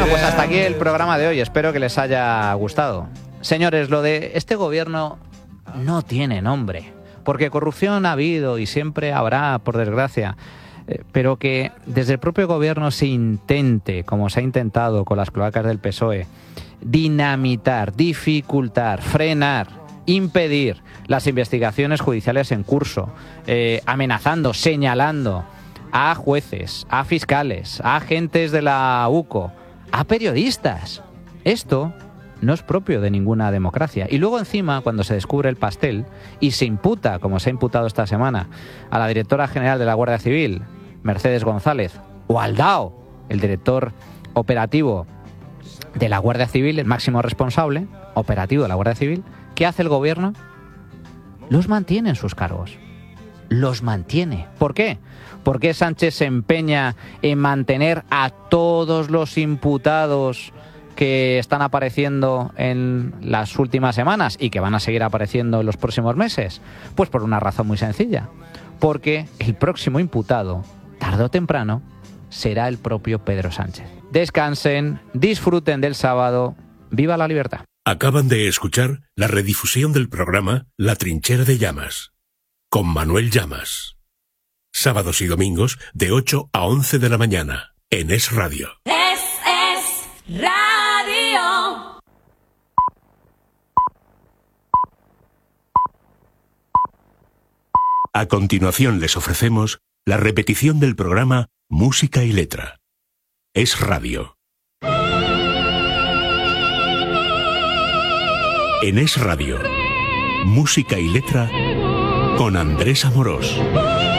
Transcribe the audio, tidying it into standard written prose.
Bueno, pues hasta aquí el programa de hoy. Espero que les haya gustado. Señores, lo de este gobierno no tiene nombre, porque corrupción ha habido y siempre habrá, por desgracia. Pero que desde el propio gobierno se intente, como se ha intentado con las cloacas del PSOE, dinamitar, dificultar, frenar, impedir las investigaciones judiciales en curso, amenazando, señalando a jueces, a fiscales, a agentes de la UCO, a periodistas. Esto no es propio de ninguna democracia. Y luego encima, cuando se descubre el pastel y se imputa, como se ha imputado esta semana, a la directora general de la Guardia Civil, Mercedes González, o al DAO, el director operativo de la Guardia Civil, el máximo responsable operativo de la Guardia Civil, ¿qué hace el gobierno? Los mantiene en sus cargos. Los mantiene. ¿Por qué? ¿Por qué Sánchez se empeña en mantener a todos los imputados que están apareciendo en las últimas semanas y que van a seguir apareciendo en los próximos meses? Pues por una razón muy sencilla. Porque el próximo imputado, tarde o temprano, será el propio Pedro Sánchez. Descansen, disfruten del sábado. ¡Viva la libertad! Acaban de escuchar la redifusión del programa La Trinchera de Llamas, con Manuel Llamas. Sábados y domingos de 8 a 11 de la mañana, en Es Radio. Es Radio. A continuación les ofrecemos la repetición del programa Música y Letra. Es Radio. En Es Radio, Música y Letra con Andrés Amorós.